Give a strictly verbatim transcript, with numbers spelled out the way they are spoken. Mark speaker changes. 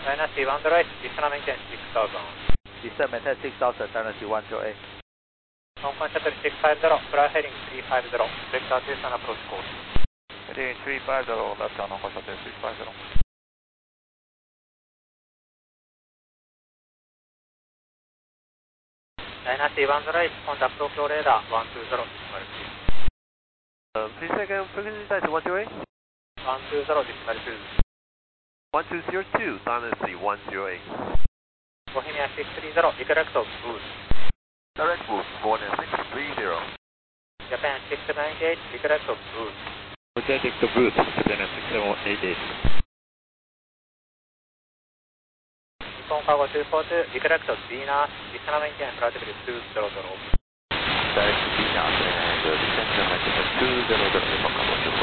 Speaker 1: Dynasty one zero eight, descend maintain six thousand.
Speaker 2: Descend maintain six thousand, Dynasty one zero eight.
Speaker 1: Hong Kong Shuttle six five zero, fly heading three five zero, vector Tucson approach course.
Speaker 3: Heading three five zero, left on Hong Kong Shuttle six five zero.
Speaker 1: Dynasty one zero eight, contact Tokyo radar one two zero, decimal two.
Speaker 3: Uh, please say again, frequency Dynasty one zero eight?
Speaker 1: one two zero, decimal two.
Speaker 3: one two zero two, Dynasty one zero eight.
Speaker 1: Bohemia six three zero, redirect of boost.
Speaker 3: Direct boost, Bohemia six three zero.
Speaker 1: Japan six seven eight eight, redirect of boost.
Speaker 3: Rotating to boost, Japan six seven eight eight.
Speaker 1: Nippon Cargo two four two, redirect of Venus, descend maintain flight level two zero zero.
Speaker 3: Direct to Venus and descend maintain two zero zero, Nippon Cargo two four two.